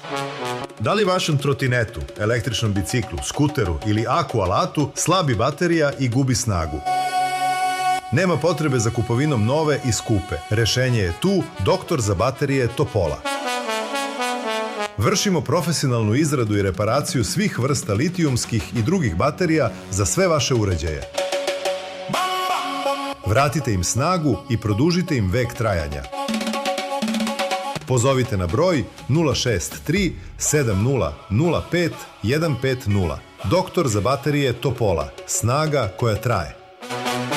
Da li vašem trotinetu, električnom biciklu, skuteru ili akualatu slabi baterija i gubi snagu? Nema potrebe za kupovinom nove i skupe. Rešenje je tu, doktor za baterije Topola. Vršimo profesionalnu izradu i reparaciju svih vrsta litijumskih i drugih baterija za sve vaše uređaje. Vratite im snagu i produžite im vek trajanja. Pozovite na broj 063 7005 150. Doktor za baterije Topola. Snaga koja traje.